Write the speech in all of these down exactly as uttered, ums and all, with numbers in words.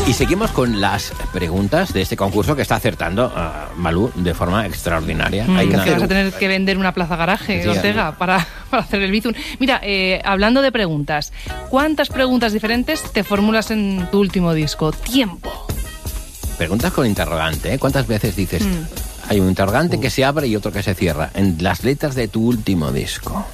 Y seguimos con las preguntas de este concurso que está acertando a Malú de forma extraordinaria. Mm, Hay que una... vas a tener que vender una plaza garaje, Sí, Ortega, sí. para, para hacer el Bizum. Mira, eh, hablando de preguntas, ¿cuántas preguntas diferentes te formulas en tu último disco? Tiempo. Preguntas con interrogante, ¿eh? ¿Cuántas veces dices? Mm. Hay un interrogante que se abre y otro que se cierra. En las letras de tu último disco.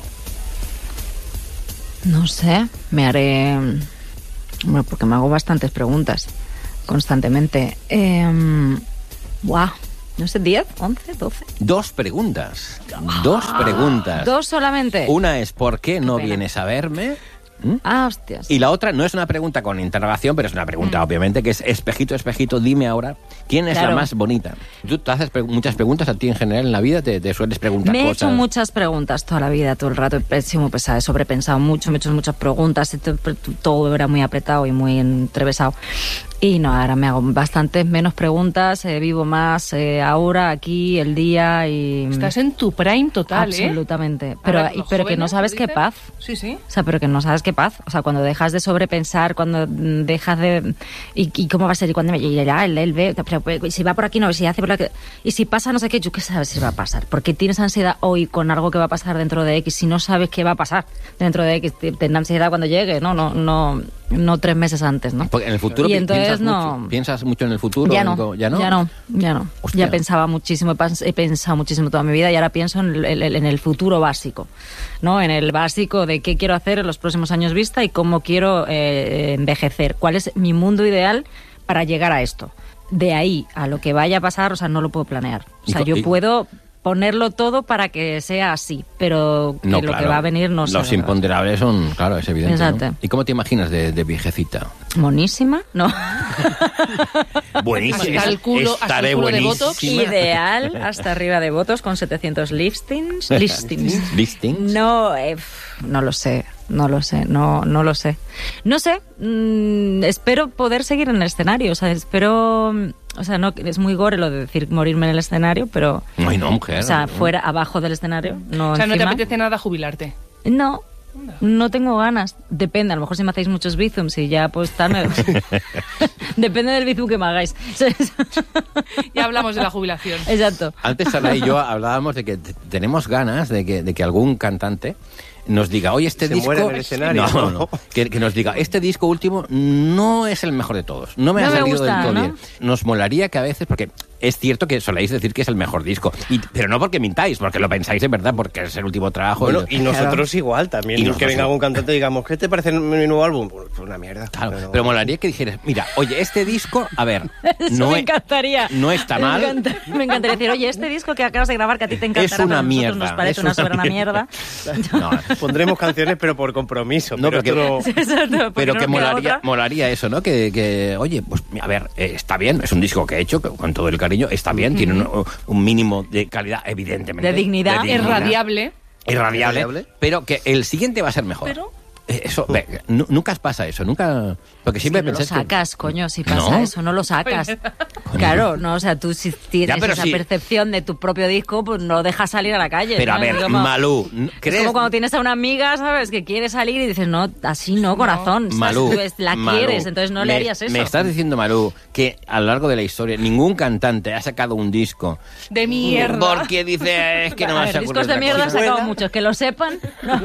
No sé, me haré... Bueno, porque me hago bastantes preguntas constantemente. Eh, buah, no sé, ¿diez, once, doce? Dos preguntas. Dos preguntas. ¿Dos solamente? Una es ¿por qué no Qué pena. vienes a verme? ¿Mm? Ah, hostias. Y la otra no es una pregunta con interrogación, pero es una pregunta, Mm. obviamente, que es espejito, espejito, dime ahora, ¿quién es Claro. la más bonita? Tú te haces pre- muchas preguntas a ti en general en la vida, te, te sueles preguntar Me he cosas. hecho muchas preguntas toda la vida, todo el rato. He sido muy pesada, he sobrepensado mucho, me he hecho muchas preguntas. y to- Todo era muy apretado y muy entrevesado. Y no, ahora me hago bastantes menos preguntas, eh, vivo más eh, ahora, aquí, el día y... Estás en tu prime total, ¿eh? Absolutamente. Pero, Ahora, y- los pero que no jóvenes sabes lo qué dicen. paz. Sí, sí. O sea, pero que no sabes qué paz. O sea, cuando dejas de sobrepensar, cuando mm, dejas de... ¿Y, y cómo va a ser? ¿Y cuándo me llegará? Él, él ve... pero, pues, y si va por aquí, no. Y si hace por aquí... Y si pasa no sé qué, ¿yo qué sabes si va a pasar? Porque tienes ansiedad hoy con algo que va a pasar dentro de X si no sabes qué va a pasar dentro de X. Ten ansiedad cuando llegue, ¿no? No, no, no tres meses antes, ¿no? Porque en el futuro Y pi- entonces piensas, no... mucho, piensas mucho en el futuro. Ya en no, co- ya no, ya no, ya no. Hostia. Ya pensaba muchísimo, he pens- he pensado muchísimo toda mi vida y ahora pienso en el, en el futuro básico, ¿no? En el básico de qué quiero hacer en los próximos años vista y cómo quiero eh, envejecer. ¿Cuál es mi mundo ideal para llegar a esto? De ahí a lo que vaya a pasar, o sea, no lo puedo planear. O Y sea, co- yo y- puedo ponerlo todo para que sea así, pero que No, lo claro. que va a venir no sé. Los de verdad. imponderables son, claro, es evidente. ¿no? Exacto. ¿Y cómo te imaginas de, de viejecita? Monísima, ¿no? Buenísima. Hasta el culo- hasta el Estaré culo de buenísima. Botox. Ideal, hasta arriba de votos con setecientos listings. Listings. Listings. No, eh, pf, no lo sé, no lo sé, no, no lo sé. No sé, mm, espero poder seguir en el escenario, o sea, espero... O sea, no, es muy gore lo de decir morirme en el escenario, pero... Ay, no, mujer. O sea, no. fuera, abajo del escenario, no O sea, no te encima. apetece nada jubilarte. No, no tengo ganas. Depende, a lo mejor si me hacéis muchos bizums y ya pues tal... me- Depende del bizum que me hagáis. Ya hablamos de la jubilación. Exacto. Antes Sara y yo hablábamos de que t- tenemos ganas de que, de que algún cantante nos diga, oye, este Se disco... muere en el escenario, No, ¿no? no, que, que nos diga, este disco último no es el mejor de todos. No me No ha me salido gusta, del todo ¿no? bien. Nos molaría que a veces, porque es cierto que soléis decir que es el mejor disco, y, pero no porque mintáis, porque lo pensáis de verdad, porque es el último trabajo. Bueno, y, y nosotros igual, también. Y que nosotros venga igual. algún cantante y digamos, ¿qué te parece mi nuevo álbum? Pues una mierda. Claro, pero, Pero- molaría que dijeras, mira, oye, este disco, a ver, Eso no, me e- encantaría. no está Me mal. encanta- me encantaría decir, oye, este disco que acabas de grabar, que a ti te encantará, Es una pero a nosotros mierda, nos parece es una una soberana mierda. No, Pondremos canciones, pero por compromiso. No, pero pero que- esto no- Exacto, porque pero no que nos queda molaría, otra. molaría eso, ¿no? Que, que, oye, pues a ver, eh, está bien, es un disco que he hecho que- con todo el cariño, está bien, tiene un, un mínimo de calidad, evidentemente. De dignidad. Es radiable. Irradiable, Irradiable. pero que el siguiente va a ser mejor. Pero- Eh, Eso, ve, nu- nunca os pasa eso, nunca... Porque siempre Es que no lo pensáis que- sacas, coño, si pasa ¿No? eso, no lo sacas. Claro, no, o sea, tú si tienes Ya, pero esa sí. percepción de tu propio disco, pues no lo dejas salir a la calle. Pero ¿no? a ver, Es como- Malú, Es ¿crees...? como cuando tienes a una amiga, ¿sabes? Que quiere salir y dices, no, así no, corazón. ¿sabes? Malú, Tú es- la Malú, quieres, entonces no me, le harías eso. Me estás diciendo, Malú, que a lo largo de la historia ningún cantante ha sacado un disco De mierda. porque dice, es que no A me ver, se ocurre discos de otra mierda he cosa". sacado muchos, que lo sepan. No.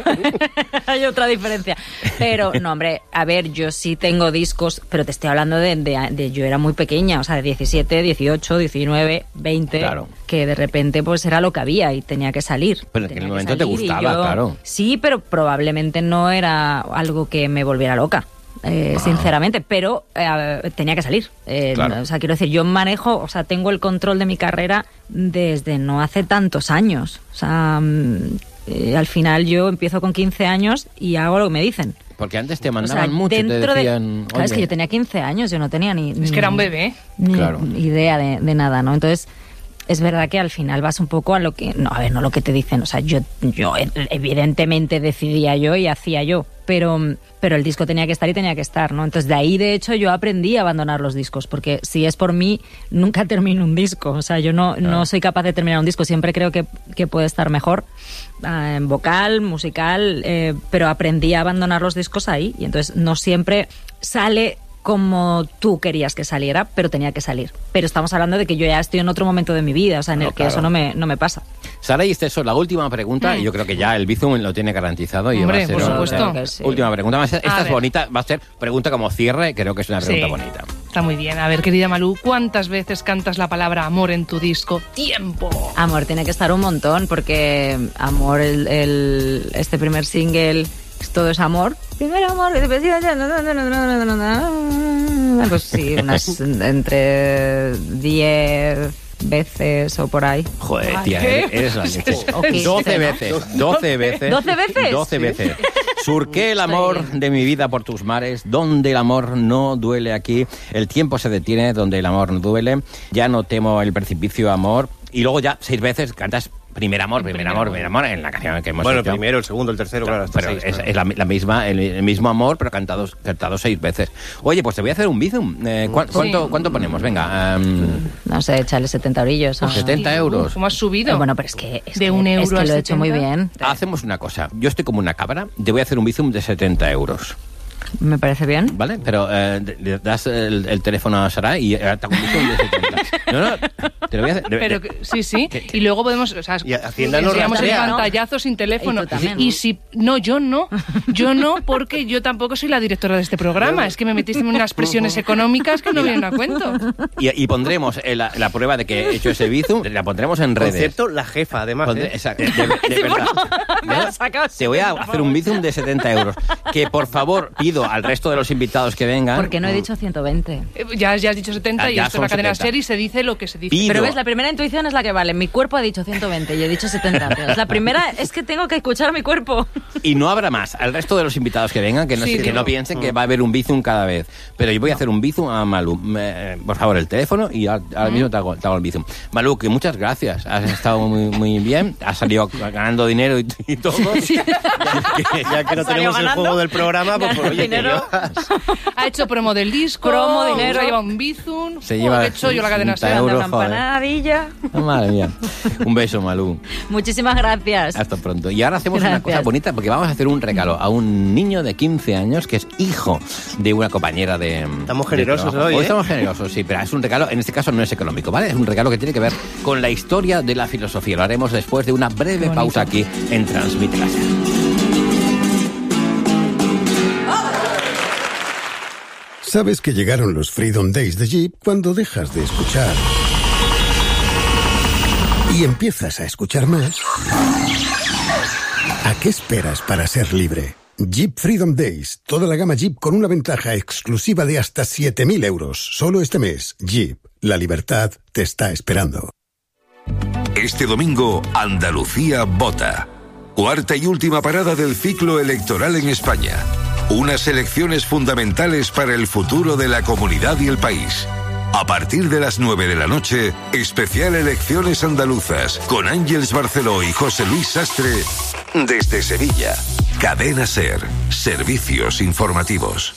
Hay otra diferencia. Pero, no, hombre, a ver, yo sí tengo discos, pero te estoy hablando de, de, de- yo era muy pequeña, o sea, de diecisiete, dieciocho, diecinueve, veinte, Claro. que de repente pues era lo que había y tenía que salir. Pero en Tenía aquel que momento te salir y gustaba, claro. Sí, pero probablemente no era algo que me volviera loca. eh, sinceramente, pero eh, tenía que salir. Eh, Claro. O sea, quiero decir, yo manejo, o sea, tengo el control de mi carrera desde no hace tantos años. O sea, mm, eh, al final yo empiezo con quince años y hago lo que me dicen. Porque antes te O sea, mandaban mucho, te dentro de- decían... Claro, es "Oye". que yo tenía quince años, yo no tenía ni... Es que era un bebé. Ni Claro. idea de, de nada, ¿no? Entonces, es verdad que al final vas un poco a lo que... No, a ver, no lo que te dicen. O sea, yo, yo evidentemente decidía yo y hacía yo. Pero, pero el disco tenía que estar y tenía que estar, ¿no? Entonces, de ahí, de hecho, yo aprendí a abandonar los discos. Porque si es por mí, nunca termino un disco. O sea, yo no, no soy capaz de terminar un disco. Siempre creo que, que puede estar mejor. eh, en vocal, musical. eh, pero aprendí a abandonar los discos ahí. Y entonces, no siempre sale como tú querías que saliera, pero tenía que salir. Pero estamos hablando de que yo ya estoy en otro momento de mi vida, o sea, en No, el que claro. eso no me, no me pasa. Sara y Esteso, la última pregunta, Mm. y yo creo que ya el Bizum lo tiene garantizado. Y Hombre, va a ser, por o sea, supuesto. Que sí. Última pregunta. Va a ser- A esta es ver. bonita, va a ser pregunta como cierre, creo que es una pregunta Sí. bonita. Está muy bien. A ver, querida Malú, ¿cuántas veces cantas la palabra amor en tu disco? ¡Tiempo! Amor, tiene que estar un montón, porque Amor, el, el- este primer single, todo es amor. Primer amor, pues sí, unas entre diez veces o por ahí. Joder, Ay, tía, ¿qué? eres, eres la leche. O quince, doce ¿no? veces, doce veces. ¿doce veces? doce veces. Surqué el amor de mi vida por tus mares, donde el amor no duele aquí. El tiempo se detiene donde el amor no duele. Ya no temo el precipicio, amor. Y luego ya seis veces cantas primer amor, primer amor, primer amor en la canción que hemos Bueno, el hecho. primero, el segundo, el tercero, claro, hasta Pero seis, es, claro. es la, la misma, el, el mismo amor, pero cantado, cantado seis veces. Oye, pues te voy a hacer un bizum. Eh, ¿cu- cuánto, ¿Cuánto ponemos? Venga, um, No sé, echarle setenta orillos. o- setenta euros. ¿Cómo has subido? Eh, Bueno, pero es que, es De que- un es euro que a lo he hecho muy setenta. bien. Hacemos una cosa. Yo estoy como una cabra. Te voy a hacer un bizum de setenta euros. Me parece bien. ¿Vale? Pero eh, de- le das el, el teléfono a Sara y eh, te hago un bizum de setenta. No, no, te lo voy a hacer. de- Pero de- que- sí, sí. ¿Qué- qué? Y luego podemos, o sea, Y Hacienda nos enseñamos el rastrea, ¿no? pantallazo sin teléfono. Y tú también, Y ¿no? si no, yo no, yo no, porque yo tampoco soy la directora de este programa. Es que me metiste en unas presiones económicas que no vienen a cuento. y, y pondremos eh, la, la prueba de que he hecho ese bizum, la pondremos en redes. Concepto, la jefa, además. Pondré- ¿eh? esa- de, de- de verdad. Me No, la has sacado te voy a siempre, por hacer un favor. bizum de setenta euros. Que por favor pido al resto de los invitados que vengan. Porque no he dicho ciento veinte. Eh, Ya, ya has dicho setenta Ah, y ya esto es la son cadena setenta. SER y se dice lo que se dice. Pido- Pero ves, la primera intuición es la que vale. Mi cuerpo ha dicho ciento veinte y he dicho setenta. Pero la primera es que tengo que escuchar a mi cuerpo. Y no habrá más. Al resto de los invitados que vengan, que no, Sí, que digo. no piensen que va a haber un bizum cada vez. Pero yo voy a hacer un bizum a Malú. Me- por favor, el teléfono y al- ahora mismo te hago, te hago el bizum. Malú, que muchas gracias. Has estado muy, muy bien. Has salido ganando dinero y, y todo. Ya que no Salió tenemos el ganando. juego del programa, pues, pues oye, te Dinero. llevas. Ha hecho promo del disco, Promo, dinero. se ha llevado un bizum. Se Joder, lleva qué chollo la cadena sesenta SER. euros. Una joder. empanadilla. Oh, madre mía. Un beso, Malú. Muchísimas gracias. Hasta pronto. Y ahora hacemos una Gracias. cosa bonita porque vamos a hacer un regalo a un niño de quince años que es hijo de una compañera de. Estamos de generosos trabajo. hoy, ¿eh? Estamos generosos, sí, pero es un regalo, en este caso no es económico, ¿vale? Es un regalo que tiene que ver con la historia de la filosofía. Lo haremos después de una breve bonito. pausa aquí en Transmite la Ser. Sabes que llegaron los Freedom Days de Jeep cuando dejas de escuchar y empiezas a escuchar más. ¿A qué esperas para ser libre? Jeep Freedom Days, toda la gama Jeep con una ventaja exclusiva de hasta siete mil euros. Solo este mes, Jeep, la libertad te está esperando. Este domingo, Andalucía vota. Cuarta y última parada del ciclo electoral en España. Unas elecciones fundamentales para el futuro de la comunidad y el país. A partir de las nueve de la noche, especial Elecciones Andaluzas, con Ángeles Barceló y José Luis Sastre, desde Sevilla. Cadena SER, servicios informativos.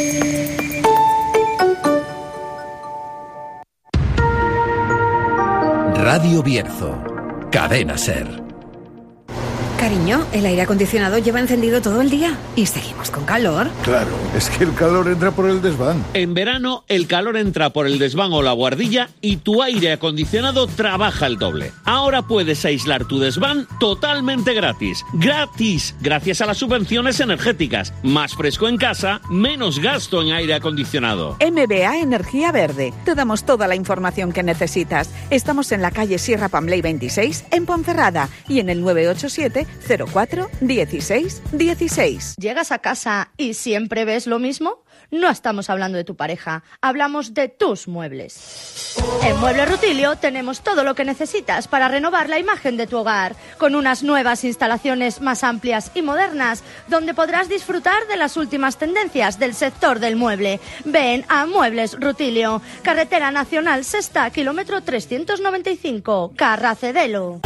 Radio Bierzo, Cadena SER. Cariño, el aire acondicionado lleva encendido todo el día y seguimos con calor. Claro, es que el calor entra por el desván. En verano, el calor entra por el desván o la guardilla y tu aire acondicionado trabaja el doble. Ahora puedes aislar tu desván totalmente gratis. ¡Gratis! Gracias a las subvenciones energéticas. Más fresco en casa, menos gasto en aire acondicionado. M B A Energía Verde. Te damos toda la información que necesitas. Estamos en la calle Sierra Pambley veintiséis, en Ponferrada, y en el nueve ocho siete cero cuatro dieciséis dieciséis. ¿Llegas a casa y siempre ves lo mismo? No estamos hablando de tu pareja, hablamos de tus muebles. En Muebles Rutilio tenemos todo lo que necesitas para renovar la imagen de tu hogar, con unas nuevas instalaciones más amplias y modernas, donde podrás disfrutar de las últimas tendencias del sector del mueble. Ven a Muebles Rutilio, Carretera Nacional Sexta, kilómetro trescientos noventa y cinco, Carracedelo.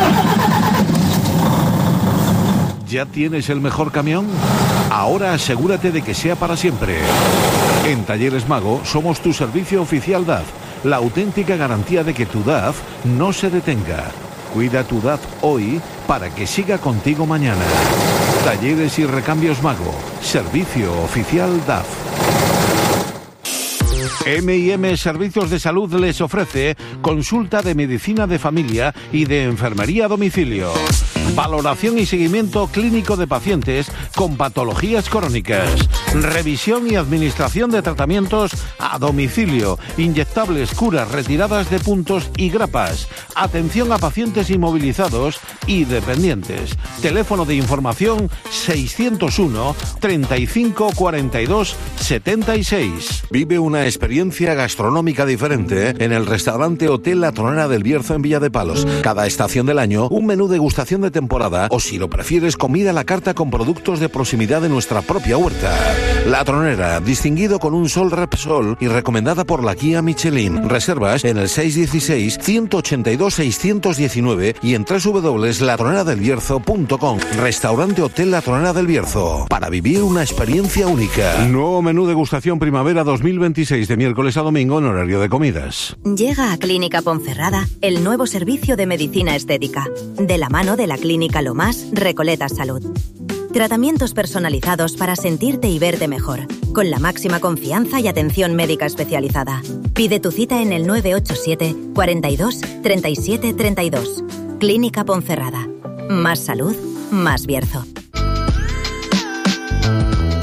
¿Ya tienes el mejor camión? Ahora asegúrate de que sea para siempre. En Talleres Mago somos tu servicio oficial D A F, la auténtica garantía de que tu D A F no se detenga. Cuida tu D A F hoy para que siga contigo mañana. Talleres y Recambios Mago, servicio oficial D A F. eme y eme Servicios de Salud les ofrece consulta de medicina de familia y de enfermería a domicilio. Valoración y seguimiento clínico de pacientes con patologías crónicas. Revisión y administración de tratamientos a domicilio. Inyectables, curas, retiradas de puntos y grapas. Atención a pacientes inmovilizados y dependientes. Teléfono de información seiscientos uno, treinta y cinco, cuarenta y dos, setenta y seis. Vive una experiencia gastronómica diferente en el restaurante Hotel La Tronera del Bierzo en Villa de Palos. Cada estación del año, un menú degustación de temporada o, si lo prefieres, comida a la carta con productos de proximidad de nuestra propia huerta. La Tronera, distinguido con un Sol Repsol y recomendada por la guía Michelin. Reservas en el seis uno seis, uno ocho dos, seis uno nueve y en doble u doble u doble u punto la tronera del bierzo punto com. Restaurante Hotel La Tronera del Bierzo, para vivir una experiencia única. Nuevo menú degustación primavera dos mil veintiséis de miércoles a domingo en horario de comidas. Llega a Clínica Ponferrada el nuevo servicio de medicina estética, de la mano de la Clínica Lomás Recoletas Salud. Tratamientos personalizados para sentirte y verte mejor, con la máxima confianza y atención médica especializada. Pide tu cita en el nueve ocho siete, cuarenta y dos, treinta y siete, treinta y dos. Clínica Ponferrada. Más salud, más Bierzo.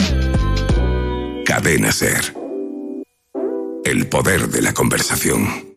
Cadena SER. El poder de la conversación.